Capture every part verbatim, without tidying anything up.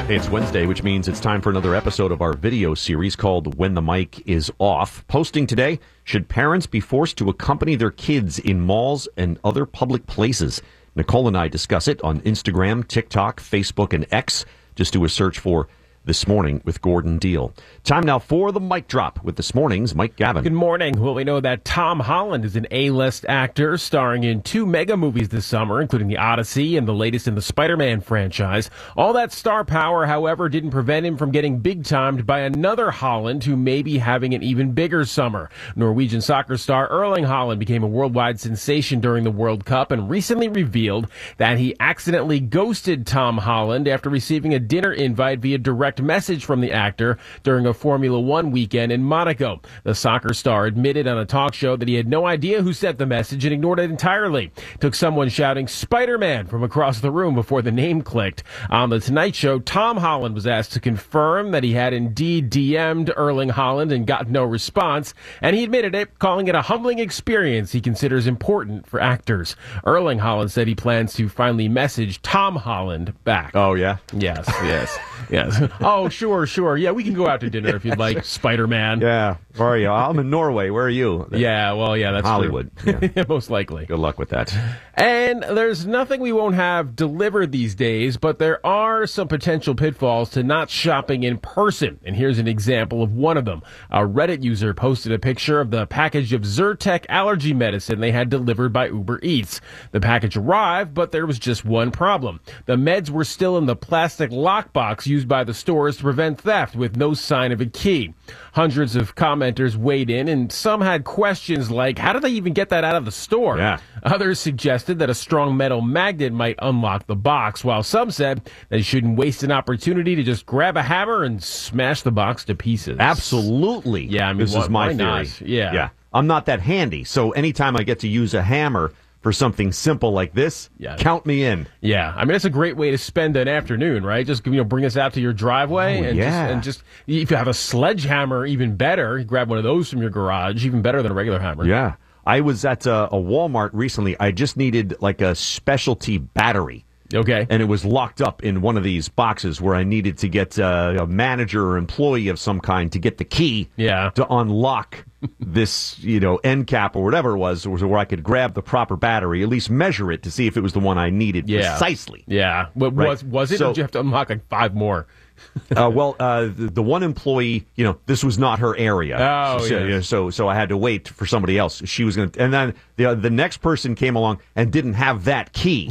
Hey, it's Wednesday, which means it's time for another episode of our video series called When the Mic is Off. Posting today, should parents be forced to accompany their kids in malls and other public places? Nicole and I discuss it on Instagram, TikTok, Facebook, and X. Just do a search for This Morning with Gordon Deal. Time now for the mic drop with this morning's Mike Gavin. Good morning. Well, we know that Tom Holland is an A-list actor starring in two mega movies this summer, including The Odyssey and the latest in the Spider-Man franchise. All that star power, however, didn't prevent him from getting big-timed by another Holland who may be having an even bigger summer. Norwegian soccer star Erling Haaland became a worldwide sensation during the World Cup and recently revealed that he accidentally ghosted Tom Holland after receiving a dinner invite via direct message from the actor during a Formula One weekend in Monaco. The soccer star admitted on a talk show that he had no idea who sent the message and ignored it entirely. It took someone shouting Spider-Man from across the room before the name clicked. On The Tonight Show, Tom Holland was asked to confirm that he had indeed D M'd Erling Haaland and got no response, and he admitted it, calling it a humbling experience he considers important for actors. Erling Haaland said he plans to finally message Tom Holland back. Oh, yeah? Yes, yes, yes. Oh, sure, sure. Yeah, we can go out to dinner if you'd like, Spider-Man. Yeah. Where are you? I'm in Norway. Where are you? Yeah, well, yeah, that's Hollywood. True. Yeah. Most likely. Good luck with that. And there's nothing we won't have delivered these days, but there are some potential pitfalls to not shopping in person. And here's an example of one of them. A Reddit user posted a picture of the package of Zyrtec allergy medicine they had delivered by Uber Eats. The package arrived, but there was just one problem. The meds were still in the plastic lockbox used by the stores to prevent theft, with no sign of a key. Hundreds of commenters weighed in, and some had questions like, how did they even get that out of the store? Yeah. Others suggested that a strong metal magnet might unlock the box, while some said that you shouldn't waste an opportunity to just grab a hammer and smash the box to pieces. Absolutely. Yeah, I mean, this why, is my why theory. not? Yeah. Yeah. I'm not that handy, so anytime I get to use a hammer for something simple like this, yeah. count me in. Yeah, I mean, it's a great way to spend an afternoon, right? Just, you know, bring us out to your driveway. Oh, and, yeah. just, and just, if you have a sledgehammer, even better. You grab one of those from your garage, even better than a regular hammer. Yeah. I was at a, a Walmart recently. I just needed like a specialty battery. Okay. And it was locked up in one of these boxes where I needed to get uh, a manager or employee of some kind to get the key yeah. to unlock this, you know, end cap or whatever it was, where I could grab the proper battery, at least measure it to see if it was the one I needed yeah. precisely. Yeah. What, right? Was was it, so, or did you have to unlock like five more? uh, well, uh, the, the one employee, you know, this was not her area. Oh, so, yeah. you know, so so I had to wait for somebody else. She was going to, and then the uh, the next person came along and didn't have that key.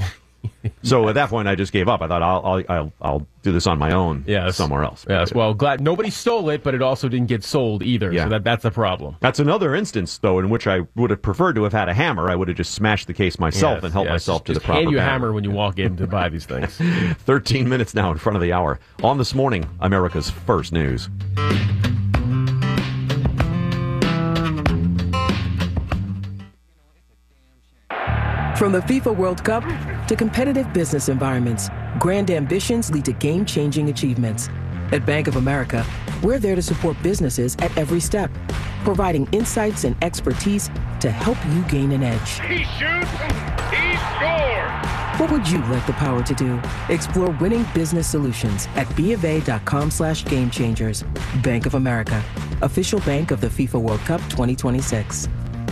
So yes. At that point, I just gave up. I thought I'll I'll I'll, I'll do this on my own yes. somewhere else. Yes. Well, glad nobody stole it, but it also didn't get sold either. Yeah. So that that's a problem. That's another instance, though, in which I would have preferred to have had a hammer. I would have just smashed the case myself yes, and helped yes. myself to just the proper hand you a battery. hammer when you walk in to buy these things. Thirteen minutes now in front of the hour. On This Morning, America's First News. From the FIFA World Cup to competitive business environments, grand ambitions lead to game-changing achievements. At Bank of America, we're there to support businesses at every step, providing insights and expertise to help you gain an edge. He shoots, he scores! What would you like the power to do? Explore winning business solutions at BofA.com slash game changers. Bank of America, official bank of the FIFA World Cup twenty twenty-six.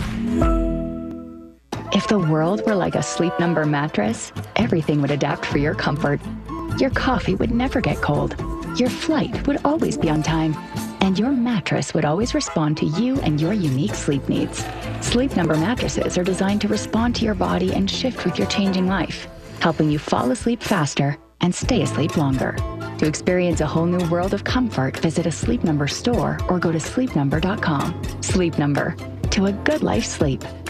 If the world were like a Sleep Number mattress, everything would adapt for your comfort. Your coffee would never get cold. Your flight would always be on time. And your mattress would always respond to you and your unique sleep needs. Sleep Number mattresses are designed to respond to your body and shift with your changing life, helping you fall asleep faster and stay asleep longer. To experience a whole new world of comfort, visit a Sleep Number store or go to sleep number dot com. Sleep Number, to a good life sleep.